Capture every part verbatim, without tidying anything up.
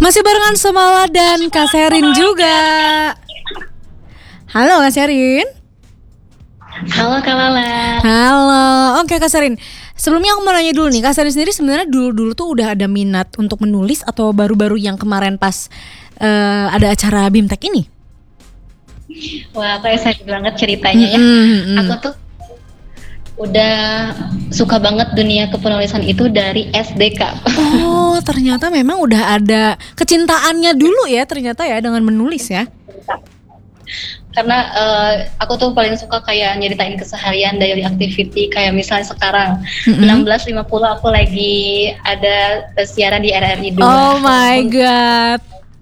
Masih barengan Semala dan Kak Sherin juga. Halo Kak Sherin. Halo Kak Lala. Halo. Oke Kak Sherin, sebelumnya aku mau nanya dulu nih, Kak Sherin sendiri sebenarnya dulu-dulu tuh udah ada minat untuk menulis atau baru-baru yang kemarin pas uh, ada acara BIMTEK ini? Wah, aku excited banget ceritanya ya. Mm-hmm. Aku tuh udah suka banget dunia kepenulisan itu dari S D, Kak. Oh, ternyata memang udah ada kecintaannya dulu ya ternyata ya dengan menulis ya. Karena uh, aku tuh paling suka kayak nyeritain keseharian, daily activity, kayak misalnya sekarang mm-hmm. enam belas lima puluh aku lagi ada siaran di R R I dua. Oh my god.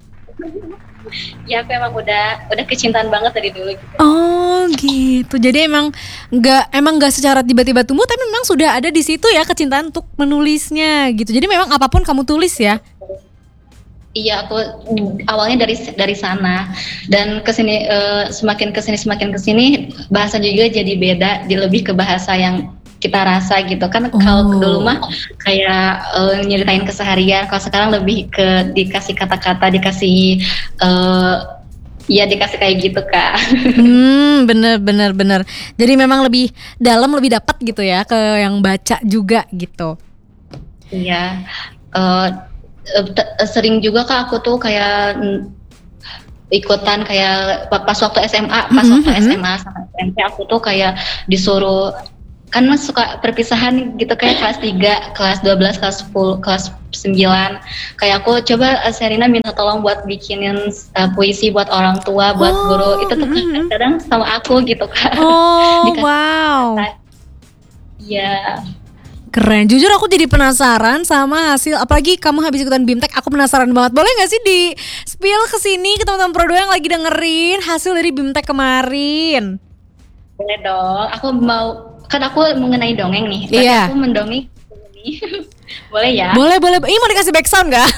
Ya aku emang udah udah kecintaan banget dari dulu gitu. Oh gitu. Jadi emang nggak emang nggak secara tiba-tiba tumbuh, tapi memang sudah ada di situ ya kecintaan untuk menulisnya gitu. Jadi memang apapun kamu tulis ya. Iya, aku awalnya dari dari sana dan kesini uh, semakin kesini semakin kesini bahasa juga jadi beda, jadi lebih ke bahasa yang kita rasa gitu kan. Oh. Kalau dulu mah kayak uh, nyeritain keseharian, kalau sekarang lebih ke dikasih kata-kata, dikasih uh, ya dikasih kayak gitu Kak. Hmm, bener bener bener. Jadi memang lebih dalam, lebih dapat gitu ya ke yang baca juga gitu. Iya. Uh, sering juga Kak aku tuh kayak ikutan kayak pas waktu S M A, pas mm-hmm. waktu S M A sama S M P aku tuh kayak disuruh, kan mas suka perpisahan gitu kayak kelas tiga, kelas dua belas, kelas sepuluh, kelas sembilan. Kayak aku coba Sherina minta tolong buat bikinin uh, puisi buat orang tua, buat oh, guru. Itu tuh mm-hmm. kadang sama aku gitu Kak. Oh, wow. Iya. Keren, jujur aku jadi penasaran sama hasil, apalagi kamu habis ikutan BIMTEK, aku penasaran banget. Boleh gak sih di spill kesini ke teman-teman Pro dua yang lagi dengerin hasil dari BIMTEK kemarin? Boleh dong, aku mau, kan aku mengenai dongeng nih, Iya. Yeah. Aku mendongeng boleh ya? Boleh, boleh, ini mau dikasih back sound gak?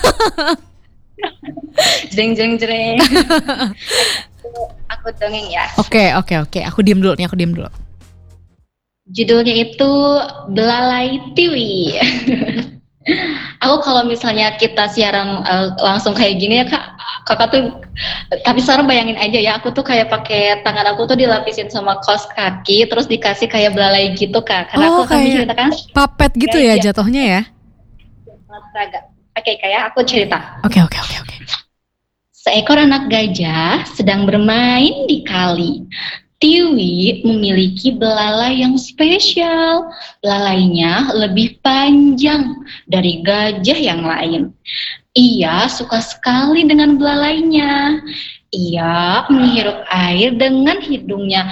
jeng jeng jeng. Aku dongeng ya. Oke, okay, oke, okay, oke, okay. Aku diem dulu nih, aku diem dulu. Judulnya itu Belalai Tiwi. Aku kalau misalnya kita siaran uh, langsung kayak gini ya kak, kakak tuh, tapi sekarang bayangin aja ya, aku tuh kayak pakai tangan aku tuh dilapisin sama kaos kaki, terus dikasih kayak belalai gitu kak. Karena oh, aku kan ceritakan papet gitu ya jatuhnya ya. Oke okay, kayak aku cerita. Oke okay, oke okay, oke okay, oke. Seekor anak gajah sedang bermain di kali. Tiwi memiliki belalai yang spesial. Belalainya lebih panjang dari gajah yang lain. Ia suka sekali dengan belalainya. Ia menghirup air dengan hidungnya,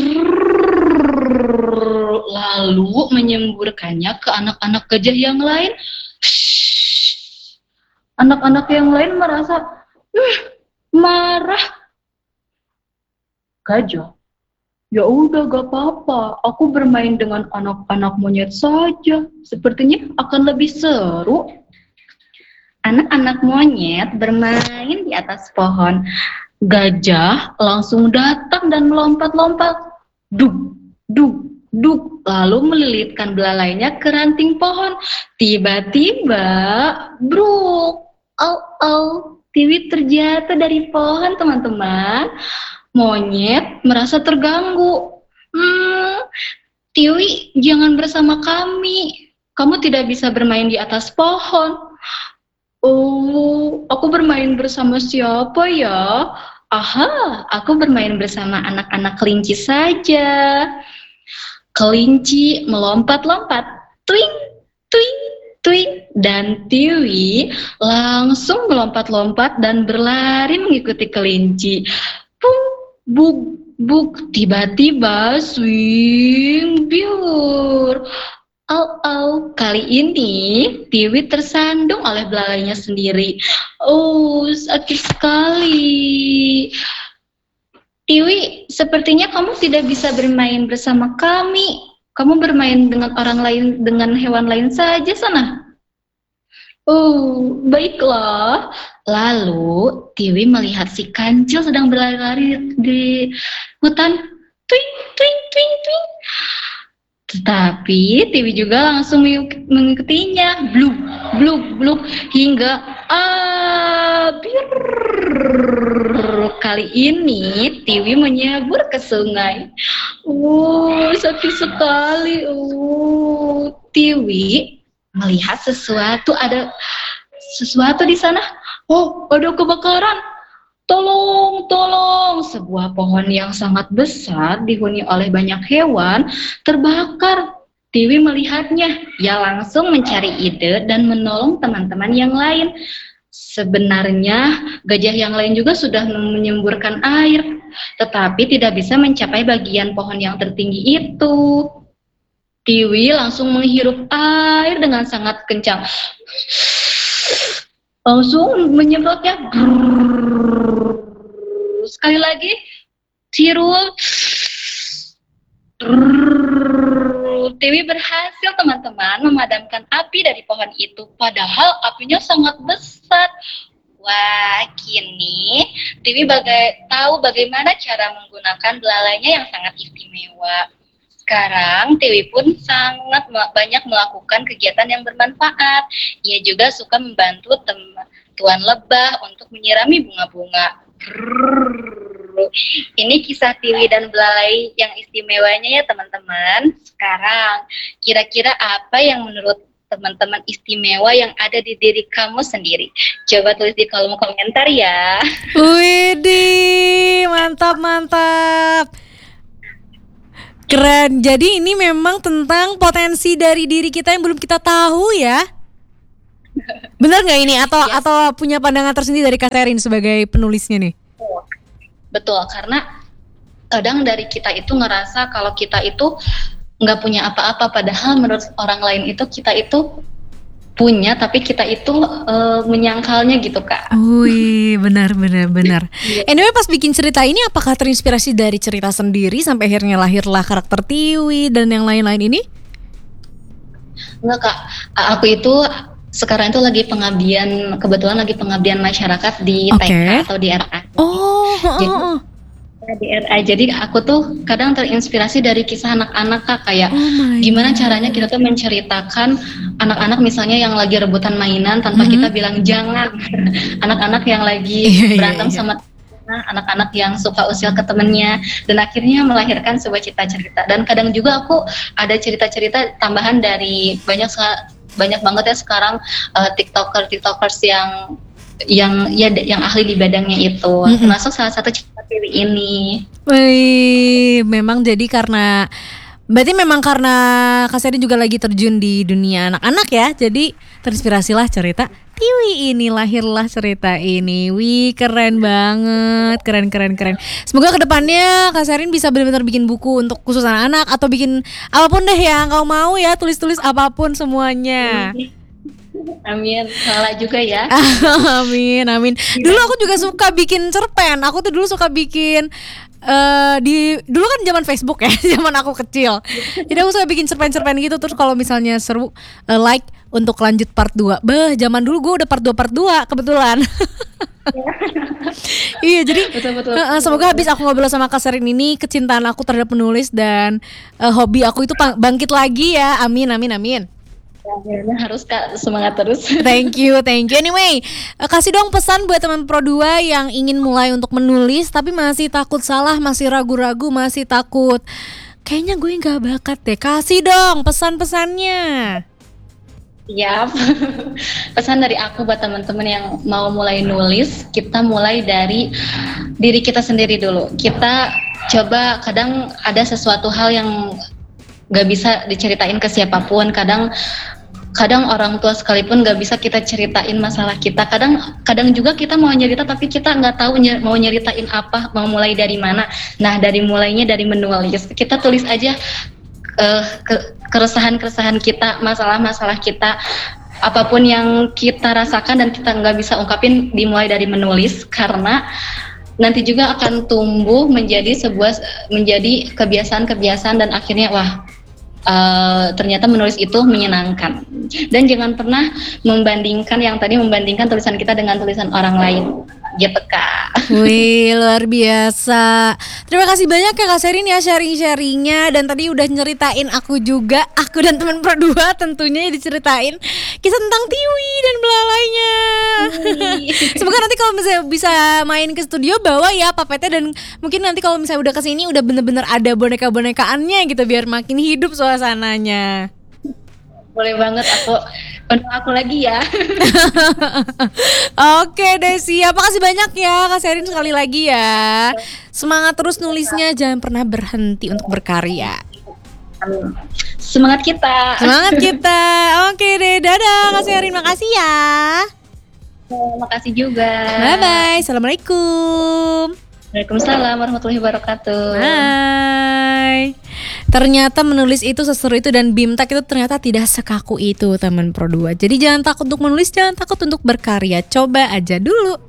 Shurr, lalu menyemburkannya ke anak-anak gajah yang lain. Shhh. Anak-anak yang lain merasa uh, marah. Gajah, ya udah gak apa-apa, aku bermain dengan anak-anak monyet saja, sepertinya akan lebih seru. Anak-anak monyet bermain di atas pohon. Gajah langsung datang dan melompat-lompat. Duk, duk, duk, lalu melilitkan belalainya ke ranting pohon. Tiba-tiba, bruk, au, au, Tiwi terjatuh dari pohon teman-teman. Monyet merasa terganggu. Hmm, Tiwi, jangan bersama kami. Kamu tidak bisa bermain di atas pohon. Oh, aku bermain bersama siapa ya? Aha, aku bermain bersama anak-anak kelinci saja. Kelinci melompat-lompat. Twing, twing, twing. Dan Tiwi langsung melompat-lompat dan berlari mengikuti kelinci. Pung, buk, buk, tiba-tiba swing, biur. Au, au, kali ini Tiwi tersandung oleh belalainya sendiri. Oh, sakit sekali. Tiwi, sepertinya kamu tidak bisa bermain bersama kami. Kamu bermain dengan orang lain, dengan hewan lain saja sana. Oh, baiklah. Lalu Tiwi melihat si kancil sedang berlari-lari di hutan. Twing, twing, twing, twing. Tetapi Tiwi juga langsung mengikutinya. Bluk, bluk, bluk. Hingga ah, Kali ini Tiwi menyebur ke sungai. Uh, sakit sekali. Uh, Tiwi melihat sesuatu ada sesuatu di sana. Oh, ada kebakaran. Tolong, tolong. Sebuah pohon yang sangat besar dihuni oleh banyak hewan terbakar. Tiwi melihatnya. Ia langsung mencari ide dan menolong teman-teman yang lain. Sebenarnya gajah yang lain juga sudah menyemburkan air, tetapi tidak bisa mencapai bagian pohon yang tertinggi itu. Tiwi langsung menghirup air dengan sangat kencang. Langsung menyemprotnya. Sekali lagi, hirup. Tiwi berhasil teman-teman memadamkan api dari pohon itu, padahal apinya sangat besar. Wah, kini Tiwi baga- tahu bagaimana cara menggunakan belalainya yang sangat istimewa. Sekarang Tiwi pun sangat banyak melakukan kegiatan yang bermanfaat. Ia juga suka membantu teman Tuan Lebah untuk menyirami bunga-bunga. Ini kisah Tiwi dan belalai yang istimewanya ya teman-teman. Sekarang, kira-kira apa yang menurut teman-teman istimewa yang ada di diri kamu sendiri? Coba tulis di kolom komentar ya. Widih, mantap mantap. Keren. Jadi ini memang tentang potensi dari diri kita yang belum kita tahu ya. Benar nggak ini atau yes. atau punya pandangan tersendiri dari Kak Sherin sebagai penulisnya nih? Betul, karena kadang dari kita itu ngerasa kalau kita itu nggak punya apa-apa, padahal menurut orang lain itu kita itu punya, tapi kita itu uh, menyangkalnya gitu Kak. Wih, benar benar benar. Anyway, pas bikin cerita ini apakah terinspirasi dari cerita sendiri sampai akhirnya lahirlah karakter Tiwi dan yang lain-lain ini? Enggak Kak, aku itu sekarang itu lagi pengabdian, kebetulan lagi pengabdian masyarakat di okay. T K atau di R A. Oh, jadi, oh, oh. di R A. Jadi aku tuh kadang terinspirasi dari kisah anak-anak Kak, kayak oh gimana God. caranya kita tuh menceritakan anak-anak misalnya yang lagi rebutan mainan tanpa mm-hmm. kita bilang jangan. Anak-anak yang lagi yeah, berantem yeah, yeah. sama anak-anak yang suka usil ke temennya, dan akhirnya melahirkan sebuah cerita-cerita. Dan kadang juga aku ada cerita-cerita tambahan dari banyak banyak banget ya sekarang uh, tiktoker tiktokers yang yang ya yang ahli di bidangnya itu, mm-hmm. termasuk salah satu cerita Tiwi ini. Wih, memang jadi karena berarti memang karena Kak Sherin juga lagi terjun di dunia anak-anak ya, jadi terinspirasilah cerita Tiwi ini, lahirlah cerita ini. Wih, keren banget, keren keren keren. Semoga kedepannya Kak Sherin bisa benar-benar bikin buku untuk khusus anak-anak atau bikin apapun deh yang kau mau ya, tulis-tulis apapun semuanya. Amin, salah juga ya. Amin, amin. Dulu aku juga suka bikin cerpen. Aku tuh dulu suka bikin uh, di dulu kan zaman Facebook ya, zaman aku kecil. Jadi aku suka bikin cerpen-cerpen gitu. Terus kalau misalnya seru uh, like untuk lanjut part dua. Bah, zaman dulu gue udah part dua part dua kebetulan. Iya, jadi betul, betul, uh, betul, semoga betul. Habis aku ngobrol sama Kak Sherin ini, kecintaan aku terhadap penulis dan uh, hobi aku itu bangkit lagi ya. Amin, amin, amin. Ya, harus Kak, semangat terus. Thank you, thank you. Anyway, uh, kasih dong pesan buat teman Pro dua yang ingin mulai untuk menulis tapi masih takut salah, masih ragu-ragu, masih takut kayaknya gue gak bakat deh. Kasih dong pesan-pesannya. Siap. Pesan dari aku buat teman-teman yang mau mulai nulis, kita mulai dari diri kita sendiri dulu. Kita coba, kadang ada sesuatu hal yang gak bisa diceritain ke siapapun. Kadang kadang orang tua sekalipun gak bisa kita ceritain masalah kita. Kadang kadang juga kita mau nyerita tapi kita nggak tahu ny- mau nyeritain apa, mau mulai dari mana. Nah, dari mulainya dari menulis. Kita tulis aja uh, ke- keresahan-keresahan kita, masalah-masalah kita, apapun yang kita rasakan dan kita nggak bisa ungkapin, dimulai dari menulis, karena nanti juga akan tumbuh menjadi sebuah menjadi kebiasaan-kebiasaan dan akhirnya wah, Uh, ternyata menulis itu menyenangkan. Dan jangan pernah membandingkan yang tadi membandingkan tulisan kita dengan tulisan orang lain. G P K. Wih, luar biasa. Terima kasih banyak ya Kak Sherin ya sharing-sharingnya. Dan tadi udah nyeritain aku juga, aku dan teman Pro dua tentunya diceritain kisah tentang Tiwi dan belalainya. Semoga nanti kalau misalnya bisa main ke studio bawa ya papetnya. Dan mungkin nanti kalau misalnya udah kesini udah bener-bener ada boneka-bonekaannya gitu, biar makin hidup suasananya. Boleh banget, aku undang aku lagi ya. Oke deh, siap. Makasih banyak ya Kak Sherin sekali lagi ya. Semangat terus nulisnya, jangan pernah berhenti untuk berkarya. Semangat kita. Semangat kita. Oke deh, dadah Kak Sherin, makasih ya. Terima kasih juga. Bye bye. Assalamualaikum. Waalaikumsalam warahmatullahi wabarakatuh. Bye. Ternyata menulis itu seseru itu, dan Bimtek itu ternyata tidak sekaku itu teman Pro dua. Jadi jangan takut untuk menulis, jangan takut untuk berkarya. Coba aja dulu.